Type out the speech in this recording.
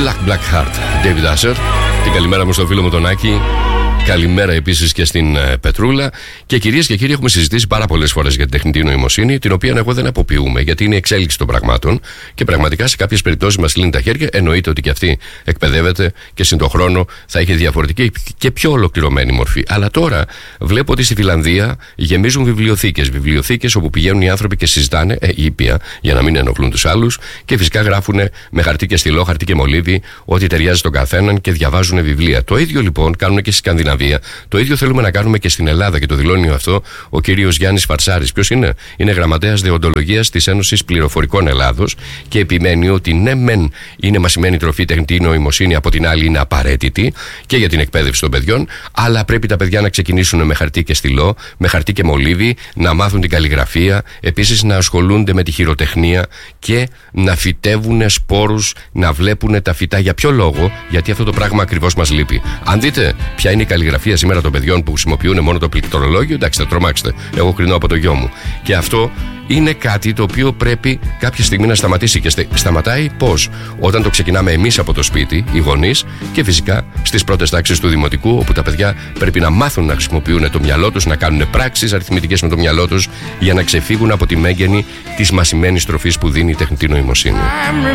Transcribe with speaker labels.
Speaker 1: Black Heart, David Asher. Την καλημέρα μου στον φίλο μου τον Άκη. Καλημέρα επίσης και στην Πετρούλα. Και κυρίες και κύριοι, έχουμε συζητήσει πάρα πολλές φορές για την τεχνητή νοημοσύνη, την οποία εγώ δεν αποποιούμε, γιατί είναι η εξέλιξη των πραγμάτων και πραγματικά σε κάποιες περιπτώσεις μας λύνει τα χέρια. Εννοείται ότι και αυτή εκπαιδεύεται και συν τον χρόνο θα έχει διαφορετική και πιο ολοκληρωμένη μορφή. Αλλά τώρα βλέπω ότι στη Φιλανδία γεμίζουν βιβλιοθήκες. Βιβλιοθήκες όπου πηγαίνουν οι άνθρωποι και συζητάνε, ήπια, για να μην ενοχλούν τους άλλους, και φυσικά γράφουν με χαρτί και στυλό, χαρτί και μολύβι, ό,τι ταιριάζει στον καθέναν και διαβάζουν βιβλία. Το ίδιο λοιπόν κάνουν και στη Σκανδιναβία. Το ίδιο θέλουμε να κάνουμε και στην Ελλάδα και το δηλώνει αυτό ο κύριος Γιάννης Φαρσάρης. Ποιος είναι? Είναι γραμματέας δεοντολογίας της Ένωσης Πληροφορικών Ελλάδος και επιμένει ότι ναι, μεν είναι μασημένη τροφή τεχνητή νοημοσύνη, από την άλλη είναι απαραίτητη και για την εκπαίδευση των παιδιών, αλλά πρέπει τα παιδιά να ξεκινήσουν με χαρτί και στυλό, με χαρτί και μολύβι, να μάθουν την καλλιγραφία, επίσης να ασχολούνται με τη χειροτεχνία και να φυτεύουν σπόρους, να βλέπουν τα φυτά. Για ποιο λόγο? Γιατί αυτό το πράγμα ακριβώς μας λείπει. Αν δείτε ποια είναι η καλλιγραφία σήμερα των παιδιών που χρησιμοποιούν μόνο το πληκτρολόγιο, εντάξει, θα τρομάξετε. Εγώ κρινώ από το γιο μου. Και αυτό είναι κάτι το οποίο πρέπει κάποια στιγμή να σταματήσει. Και σταματάει πώς? Όταν το ξεκινάμε εμείς από το σπίτι, οι γονείς, και φυσικά στις πρώτες τάξεις του δημοτικού, όπου τα παιδιά πρέπει να μάθουν να χρησιμοποιούν το μυαλό τους, να κάνουν πράξεις αριθμητικές με το μυαλό τους, για να ξεφύγουν από τη μέγενη της μασημένης τροφής που δίνει η τεχνητή νοημοσύνη.